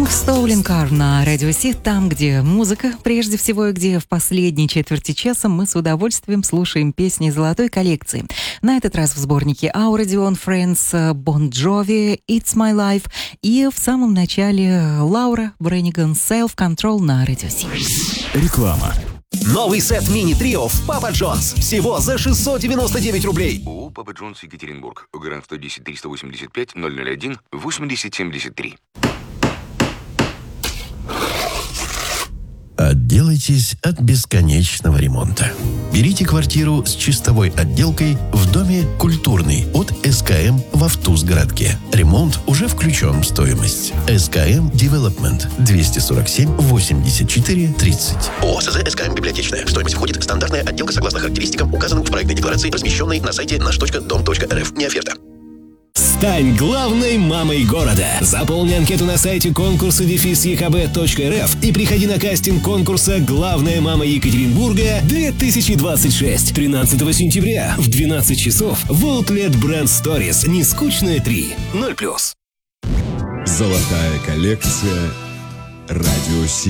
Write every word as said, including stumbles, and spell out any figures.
Stolen Car на Радио Си, там, где музыка, прежде всего, и где в последней четверти часа мы с удовольствием слушаем песни золотой коллекции. На этот раз в сборнике Our Radio Friends, Bon Jovi, It's My Life и в самом начале Лаура Бренниган Self Control на Радио Си. Реклама. Новый сет мини-трио в Папа Джонс. Всего за шестьсот девяносто девять рублей. ООО «Папа Джонс, Екатеринбург». Гранд сто десять триста восемьдесят пять ноль ноль один восемьдесят семьдесят три. Отделайтесь от бесконечного ремонта. Берите квартиру с чистовой отделкой в доме «Культурный» от СКМ в Автузгородке. Ремонт уже включен в стоимость. СКМ Development двести сорок семь восемьдесят четыре тридцать. ООО СЗ СКМ Библиотечная. В стоимость входит стандартная отделка согласно характеристикам, указанным в проектной декларации, размещенной на сайте наш точка дом точка эр эф. Не оферта. Стань главной мамой города. Заполни анкету на сайте конкурса дефис е ка бэ точка эр эф и приходи на кастинг конкурса «Главная мама Екатеринбурга-две тысячи двадцать шесть» тринадцатого сентября в двенадцать часов в Outlet Brand Stories. Нескучная три. ноль плюс. Золотая коллекция Радио Си.